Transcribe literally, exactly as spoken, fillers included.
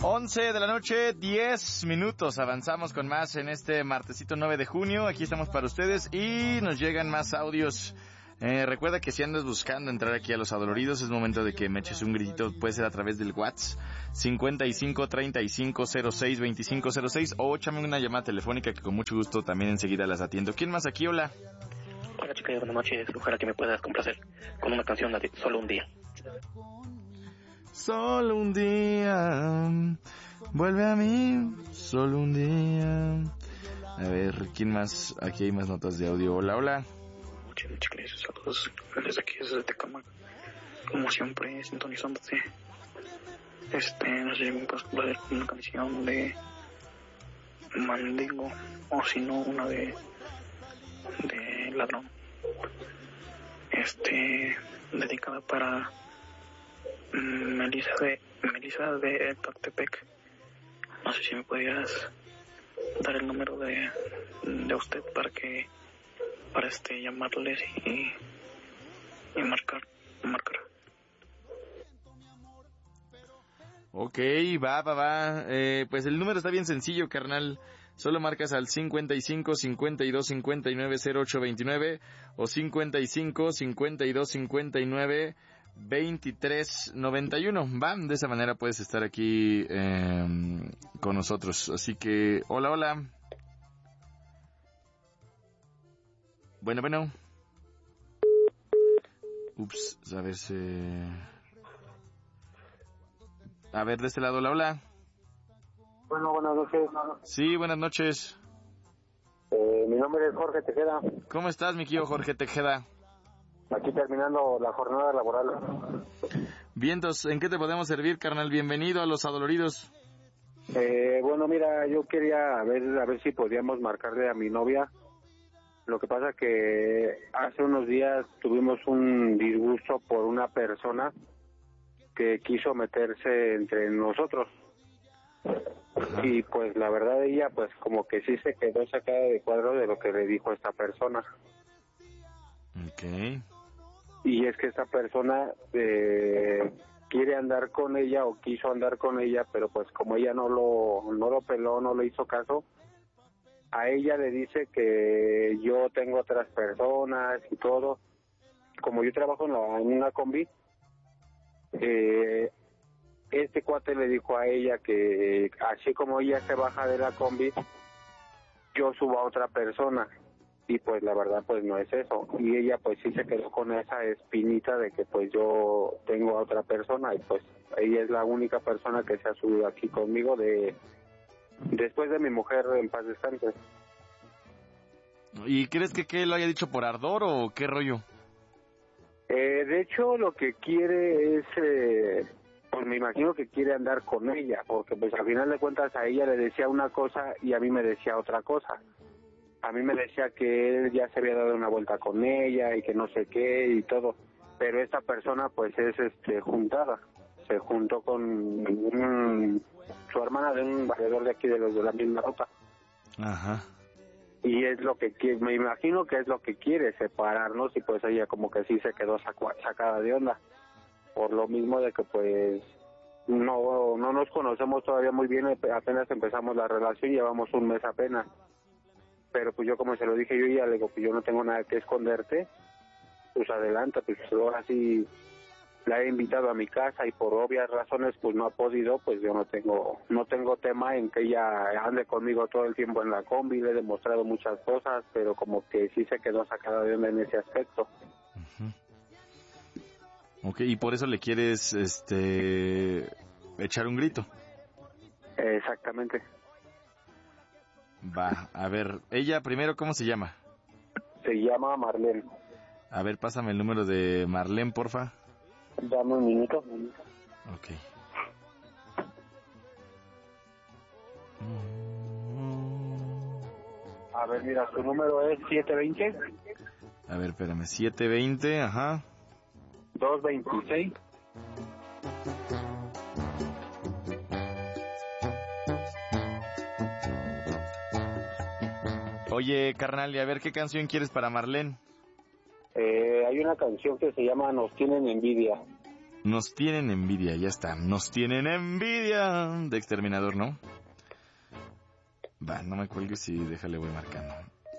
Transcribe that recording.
once de la noche, diez minutos. Avanzamos con más en este martesito nueve de junio. Aquí estamos para ustedes y nos llegan más audios. Eh, recuerda que si andas buscando entrar aquí a Los Adoloridos, es momento de que me eches un gritito. Puede ser a través del WhatsApp cincuenta y cinco, treinta y cinco, cero seis, veinticinco cero seis, o échame una llamada telefónica que con mucho gusto también enseguida las atiendo. ¿Quién más aquí? Hola. Hola chica, buenas noches. Ojalá que me puedas complacer con una canción de Solo un día. Solo un día, vuelve a mí, solo un día. A ver, ¿quién más? Aquí hay más notas de audio. Hola, hola. Muchas chicas, saludos desde aquí, desde Tecama. Como siempre, sintonizándote. Este, no sé si me puedes complacer con una canción de Mandingo, o si no, una de de Ladrón. Este, dedicada para Melissa de Melissa de Tactepec. No sé si me podrías dar el número de de usted para que para este llamarles y y marcar marcar. Ok, va, va, va. Eh, pues el número está bien sencillo, carnal. Solo marcas al cincuenta y cinco, cincuenta y dos, cincuenta y nueve, cero ocho veintinueve o cincuenta y cinco, cincuenta y dos, cincuenta y nueve, veintitrés noventa y uno. Va, de esa manera puedes estar aquí eh, con nosotros. Así que, hola, hola. Bueno, bueno. Ups, a ver si... A ver, de este lado, hola, hola. Bueno, buenas noches. Sí, buenas noches. Eh, mi nombre es Jorge Tejeda. ¿Cómo estás, mi querido Jorge Tejeda? Aquí terminando la jornada laboral. Vientos, ¿en qué te podemos servir, carnal? Bienvenido a Los Adoloridos. Eh, bueno, mira, yo quería ver a ver si podíamos marcarle a mi novia. Lo que pasa que hace unos días tuvimos un disgusto por una persona que quiso meterse entre nosotros. Ajá. Y pues la verdad ella pues como que sí se quedó sacada de cuadro de lo que le dijo esta persona. Okay. Y es que esta persona eh, quiere andar con ella o quiso andar con ella, pero pues como ella no lo no lo peló, no le hizo caso, a ella le dice que yo tengo otras personas y todo. Como yo trabajo en, la, en una combi, eh, este cuate le dijo a ella que así como ella se baja de la combi, yo subo a otra persona. Y pues la verdad pues no es eso. Y ella pues sí se quedó con esa espinita de que pues yo tengo a otra persona y pues ella es la única persona que se ha subido aquí conmigo de después de mi mujer en paz descanse. ¿Y crees que qué lo haya dicho por ardor o qué rollo? Eh, de hecho lo que quiere es, eh, pues me imagino que quiere andar con ella, porque pues al final de cuentas a ella le decía una cosa y a mí me decía otra cosa. A mí me decía que él ya se había dado una vuelta con ella y que no sé qué y todo, pero esta persona pues es este juntada, se juntó con un, su hermana de un valedor de aquí de los de la misma ropa. Ajá. Y es lo que quiere, me imagino que es lo que quiere, separarnos, y pues ella como que sí se quedó sac- sacada de onda, por lo mismo de que pues no no nos conocemos todavía muy bien, apenas empezamos la relación, llevamos un mes apenas. Pero pues yo como se lo dije yo ya le digo, pues yo no tengo nada que esconderte, pues adelante, pues ahora sí la he invitado a mi casa y por obvias razones pues no ha podido, pues yo no tengo no tengo tema en que ella ande conmigo todo el tiempo en la combi, le he demostrado muchas cosas, pero como que sí se quedó sacada de onda en ese aspecto. Uh-huh. Ok, y por eso le quieres este echar un grito. Exactamente. Va, a ver, ella primero, ¿cómo se llama? Se llama Marlene. A ver, pásame el número de Marlene, porfa. Dame un minuto. Ok. A ver, mira, su número es siete veinte. A ver, espérame, siete veinte, ajá. dos veintiséis. Oye, carnal, y a ver, ¿qué canción quieres para Marlene? Eh, hay una canción que se llama Nos tienen envidia. Nos tienen envidia, ya está. Nos tienen envidia de Exterminador, ¿no? Va, no me cuelgues y déjale, voy marcando.